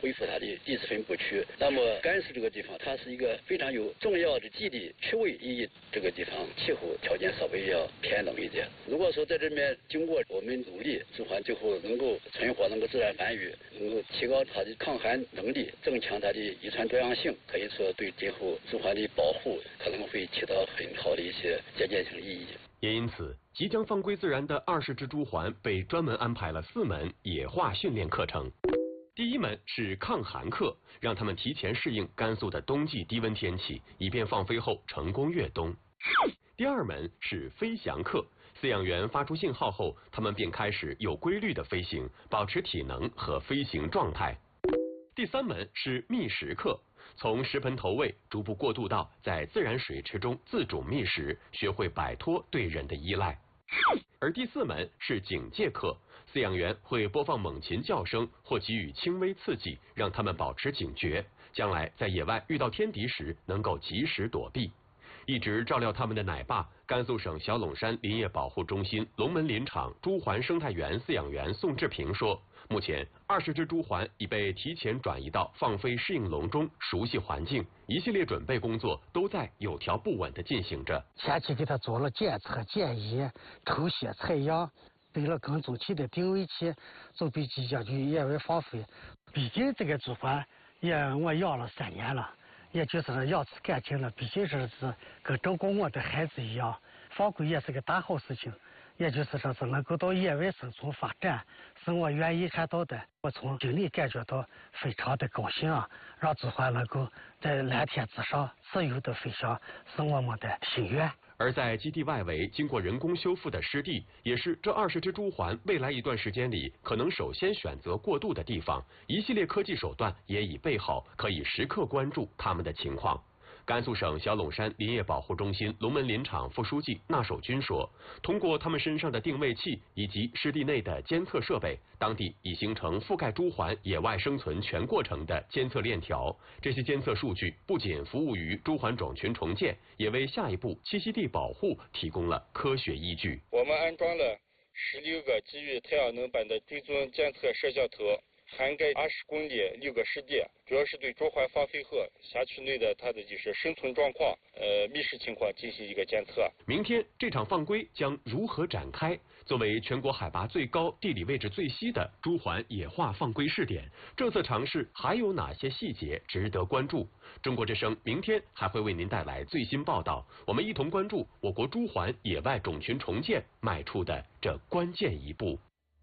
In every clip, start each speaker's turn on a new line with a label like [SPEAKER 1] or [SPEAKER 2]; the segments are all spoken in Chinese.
[SPEAKER 1] 恢复它的地质分布区。那么甘肃这个地方，它是一个非常有重要的地理区位意义，这个地方气候条件稍微要偏冷一点。如果说在这边经过我们努力，朱鹮最后能够存活，能够自然繁育，能够提高它的抗寒能力，增强它的遗传多样性，可以说对今后朱鹮的保护可能会起到很好的一些借鉴性意义。
[SPEAKER 2] 也因此，即将放归自然的20只朱鹮被专门安排了4门野化训练课程。第一门是抗寒课，让他们提前适应甘肃的冬季低温天气，以便放飞后成功越冬。第2门是飞翔课，饲养员发出信号后，他们便开始有规律的飞行，保持体能和飞行状态。第3门是觅食课，从食盆投喂逐步过渡到在自然水池中自主觅食，学会摆脱对人的依赖。而第4门是警戒课，饲养员会播放猛禽叫声或给予轻微刺激，让他们保持警觉，将来在野外遇到天敌时能够及时躲避。一直照料他们的奶爸，甘肃省小陇山林业保护中心龙门林场朱鹮生态园饲养员宋志平说，目前20只朱鹮已被提前转移到放飞适应笼中，熟悉环境，一系列准备工作都在有条不紊地进行着。
[SPEAKER 3] 前期给他做了检测、检疫、抽血、采样，对了跟踪器的定位器，就被即将去野外放飞。毕竟这个朱鹮也我养了3年了。也就是养出感情了，毕竟是跟照顾我的孩子一样，放归也是个大好事情。也就是说是能够到野外生存发展，是我愿意看到的。我从心里感觉到非常的高兴啊，让朱鹮能够在蓝天之上自由的飞翔，是我们的心愿。
[SPEAKER 2] 而在基地外围经过人工修复的湿地，也是这20只朱鹮未来一段时间里可能首先选择过渡的地方。一系列科技手段也已备好，可以时刻关注它们的情况。甘肃省小陇山林业保护中心龙门林场副书记纳守军说，通过他们身上的定位器以及湿地内的监测设备，当地已形成覆盖朱鹮野外生存全过程的监测链条。这些监测数据不仅服务于朱鹮种群重建，也为下一步栖息地保护提供了科学依据。
[SPEAKER 4] 我们安装了16个基于太阳能板的追踪监测摄像头，涵盖20公里6个湿地，主要是对朱鹮放飞后辖区内的它的就是生存状况、觅食情况进行一个监测。
[SPEAKER 2] 明天这场放归将如何展开？作为全国海拔最高、地理位置最西的朱鹮野化放归试点，这次尝试还有哪些细节值得关注？中国之声明天还会为您带来最新报道，我们一同关注我国朱鹮野外种群重建迈出的这关键一步。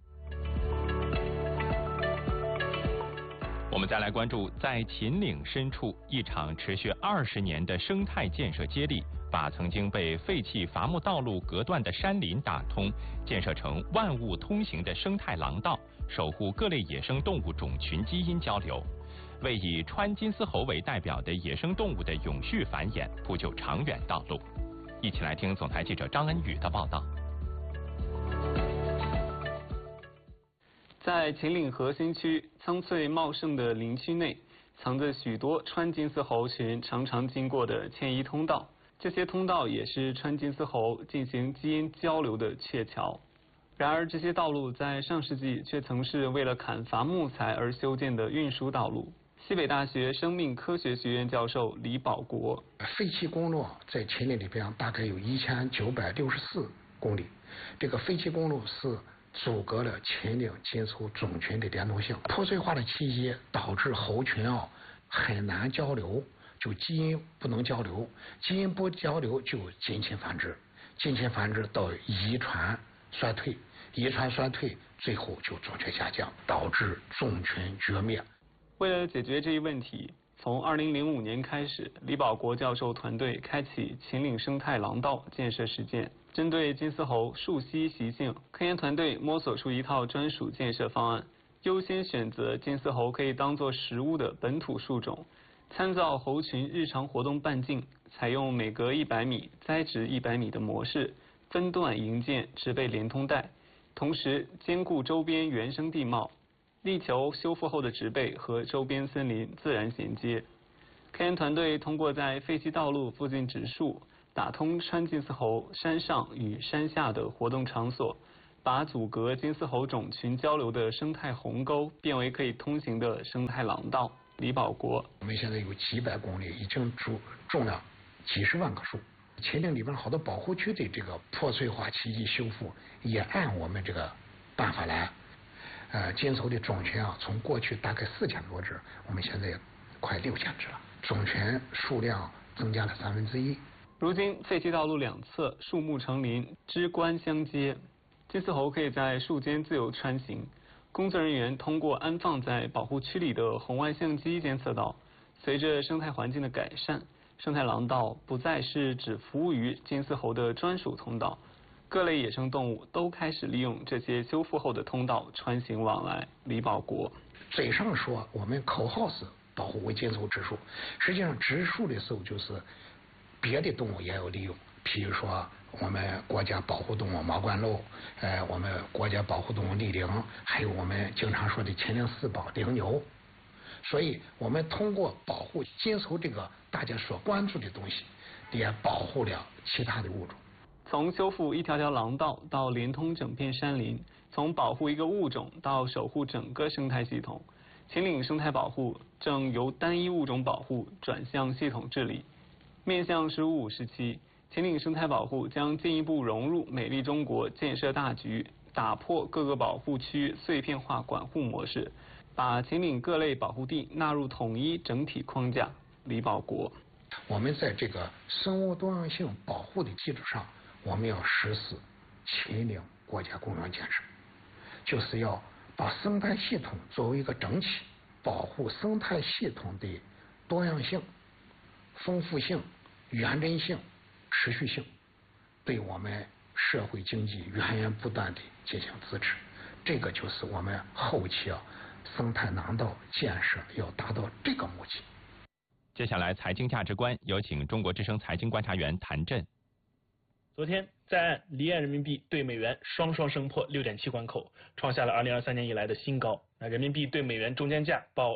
[SPEAKER 5] 我们再来关注，在秦岭深处，一场持续20年的生态建设接力，把曾经被废弃伐木道路隔断的山林打通，建设成万物通行的生态廊道，守护各类野生动物种群基因交流，为以川金丝猴为代表的野生动物的永续繁衍铺就长远道路。一起来听总台记者张恩宇的报道。
[SPEAKER 6] 在秦岭核心区苍翠茂盛的林区内，藏着许多川金丝猴群常常经过的迁移通道。这些通道也是川金丝猴进行基因交流的鹊桥。然而，这些道路在上世纪却曾是为了砍伐木材而修建的运输道路。西北大学生命科学学院教授李保国：
[SPEAKER 3] 废弃公路在秦岭里边大概有1964公里，这个废弃公路是阻隔了秦岭金丝猴种群的连通性。破碎化的气息导致猴群很难交流，就基因不能交流，基因不交流就近亲繁殖，近亲繁殖到遗传衰退，遗传衰退最后就种群下降，导致种群绝灭。
[SPEAKER 6] 为了解决这一问题，从2005年开始，李保国教授团队开启秦岭生态廊道建设实践。针对金丝猴树栖习性，科研团队摸索出一套专属建设方案，优先选择金丝猴可以当作食物的本土树种，参照猴群日常活动半径，采用每隔100米栽植100米的模式，分段营建植被连通带，同时兼顾周边原生地貌，力求修复后的植被和周边森林自然衔接。科研团队通过在废弃道路附近植树，打通川金丝猴山上与山下的活动场所， 把阻隔金丝猴种群交流的生态鸿沟变为可以通行的生态廊道。李保国：
[SPEAKER 7] 我们现在有几百公里，已经种了几十万棵树。秦岭里边好多保护区的这个破碎化、奇迹修复，也按我们这个办法来。金丝猴的种群啊，从过去大概4000多只，我们现在快6000只了，种群数量增加了1/3。
[SPEAKER 6] 如今废弃道路两侧树木成林，枝冠相接，金丝猴可以在树间自由穿行。工作人员通过安放在保护区里的红外相机监测到，随着生态环境的改善，生态廊道不再是只服务于金丝猴的专属通道，各类野生动物都开始利用这些修复后的通道穿行往来。李保国：
[SPEAKER 7] 嘴上说我们口号是保护为金丝猴植树，实际上植树的时候就是别的动物也有利用，譬如说我们国家保护动物毛冠鹭，我们国家保护动物鹂鸩，还有我们经常说的秦岭4宝羚牛。所以我们通过保护金丝猴这个大家所关注的东西，也保护了其他的物种。
[SPEAKER 6] 从修复一条条廊道到连通整片山林，从保护一个物种到守护整个生态系统，秦岭生态保护正由单一物种保护转向系统治理。面向15、5时期，秦岭生态保护将进一步融入美丽中国建设大局，打破各个保护区碎片化管护模式，把秦岭各类保护地纳入统一整体框架。李保国：
[SPEAKER 7] 我们在这个生物多样性保护的基础上，我们要实施秦岭国家公园建设，就是要把生态系统作为一个整体，保护生态系统的多样性、丰富性、原真性、持续性，对我们社会经济源源不断的进行支持。这个就是我们后期生态廊道建设要达到这个目的。
[SPEAKER 5] 接下来财经价值观，有请中国之声财经观察员谭震。
[SPEAKER 8] 昨天，在岸离岸人民币对美元双升破6.7关口，创下了2023年以来的新高。人民币对美元中间价报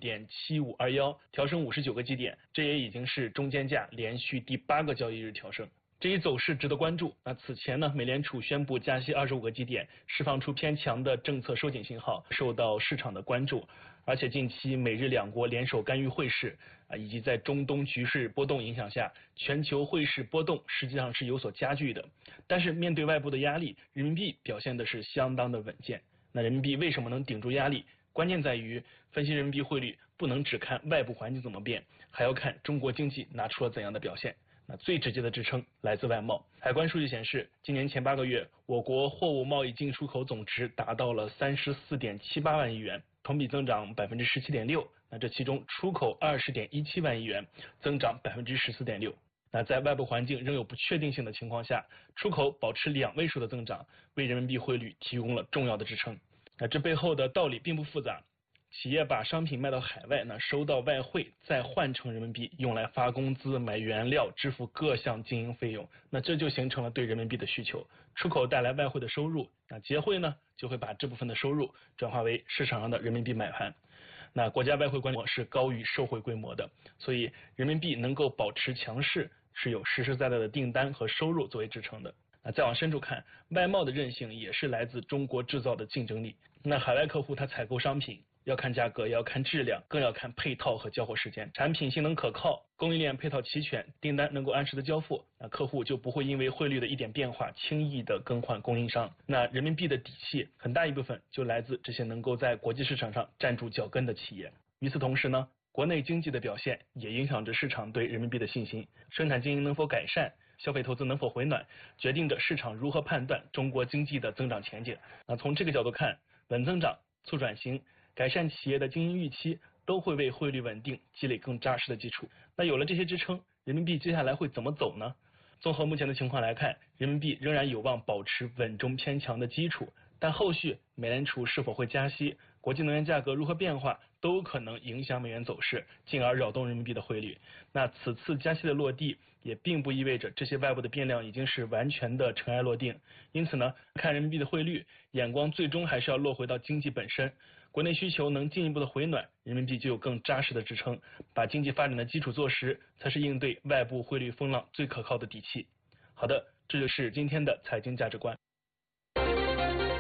[SPEAKER 8] 6.7521，调升59个基点，这也已经是中间价连续第8个交易日调升。这一走势值得关注。此前呢，美联储宣布加息25个基点，释放出偏强的政策收紧信号，受到市场的关注。而且近期美日两国联手干预汇市，以及在中东局势波动影响下，全球汇市波动实际上是有所加剧的。但是面对外部的压力，人民币表现的是相当的稳健。那人民币为什么能顶住压力？关键在于分析人民币汇率不能只看外部环境怎么变，还要看中国经济拿出了怎样的表现。最直接的支撑来自外贸。海关数据显示，今年前8个月，我国货物贸易进出口总值达到了34.78万亿元，同比增长17.6%。这其中出口20.17万亿元，增长14.6%。在外部环境仍有不确定性的情况下，出口保持2位数的增长，为人民币汇率提供了重要的支撑。这背后的道理并不复杂。企业把商品卖到海外，收到外汇，再换成人民币，用来发工资、买原料、支付各项经营费用，这就形成了对人民币的需求。出口带来外汇的收入，结汇呢就会把这部分的收入转化为市场上的人民币买盘。国家外汇管理模式高于受汇规模的，所以人民币能够保持强势，是有实实在在的订单和收入作为支撑的。再往深处看，外贸的韧性也是来自中国制造的竞争力。海外客户他采购商品要看价格，也要看质量，更要看配套和交货时间。产品性能可靠，供应链配套齐全，订单能够按时的交付，客户就不会因为汇率的一点变化轻易的更换供应商。人民币的底气很大一部分就来自这些能够在国际市场上站住脚跟的企业。与此同时呢，国内经济的表现也影响着市场对人民币的信心，生产经营能否改善，消费投资能否回暖，决定着市场如何判断中国经济的增长前景。从这个角度看，稳增长、促转型、改善企业的经营预期，都会为汇率稳定积累更扎实的基础。有了这些支撑，人民币接下来会怎么走呢？综合目前的情况来看，人民币仍然有望保持稳中偏强的基础，但后续美联储是否会加息，国际能源价格如何变化，都可能影响美元走势，进而扰动人民币的汇率。此次加息的落地也并不意味着这些外部的变量已经是完全的尘埃落定。因此呢，看人民币的汇率，眼光最终还是要落回到经济本身。国内需求能进一步的回暖，人民币就有更扎实的支撑，把经济发展的基础做实，才是应对外部汇率风浪最可靠的底气。好的，这就是今天的财经价值观。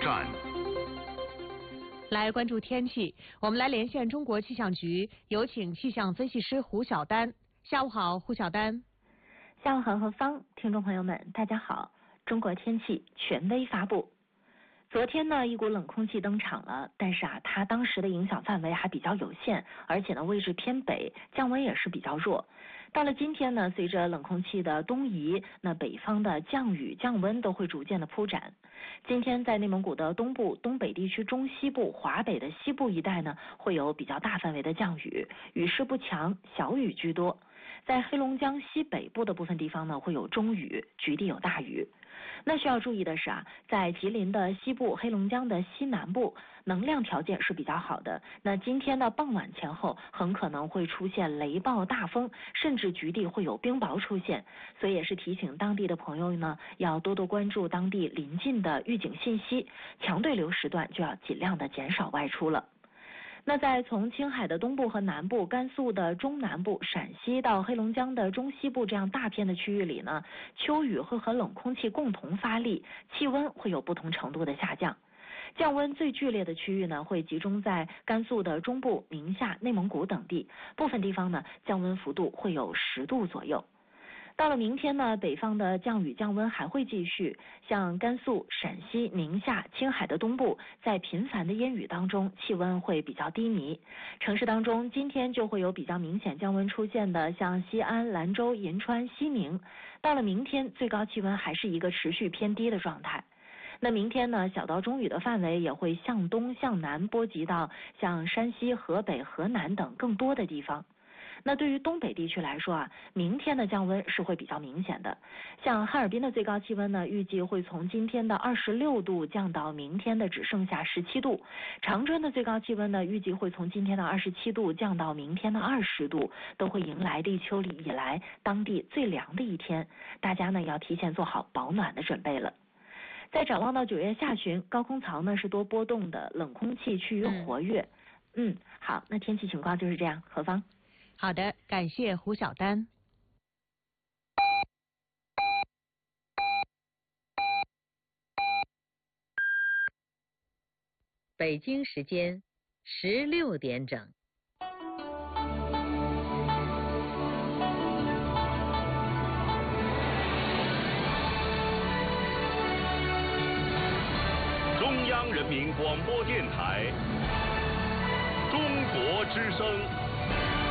[SPEAKER 9] 战。
[SPEAKER 10] 来关注天气，我们来连线中国气象局，有请气象分析师胡晓丹。下午好，胡晓丹。
[SPEAKER 11] 下午好，何芳，听众朋友们，大家好。中国天气权威发布。昨天呢，一股冷空气登场了，但是它当时的影响范围还比较有限，而且呢位置偏北，降温也是比较弱。到了今天呢，随着冷空气的东移，那北方的降雨降温都会逐渐的铺展。今天在内蒙古的东部、东北地区中西部、华北的西部一带呢，会有比较大范围的降雨，雨势不强，小雨居多。在黑龙江西北部的部分地方呢，会有中雨，局地有大雨。那需要注意的是在吉林的西部、黑龙江的西南部，能量条件是比较好的。那今天的傍晚前后，很可能会出现雷暴大风，甚至局地会有冰雹出现。所以也是提醒当地的朋友呢，要多多关注当地临近的预警信息，强对流时段就要尽量的减少外出了。那在从青海的东部和南部、甘肃的中南部、陕西到黑龙江的中西部这样大片的区域里呢，秋雨会和冷空气共同发力，气温会有不同程度的下降。降温最剧烈的区域呢，会集中在甘肃的中部、宁夏、内蒙古等地，部分地方呢降温幅度会有10度左右。到了明天呢，北方的降雨降温还会继续，像甘肃、陕西、宁夏、青海的东部，在频繁的烟雨当中，气温会比较低迷。城市当中，今天就会有比较明显降温出现的，像西安、兰州、银川、西宁。到了明天，最高气温还是一个持续偏低的状态。那明天呢，小到中雨的范围也会向东向南波及到像山西、河北、河南等更多的地方。那对于东北地区来说明天的降温是会比较明显的。像哈尔滨的最高气温呢，预计会从今天的26度降到明天的只剩下17度。长春的最高气温呢，预计会从今天的27度降到明天的20度，都会迎来立秋以来当地最凉的一天。大家呢要提前做好保暖的准备了。再展望到9月下旬，高空槽呢是多波动的，冷空气趋于活跃。好，那天气情况就是这样。何芳。
[SPEAKER 10] 好的，感谢胡晓丹。
[SPEAKER 12] 北京时间16点整。
[SPEAKER 9] 中央人民广播电台，中国之声。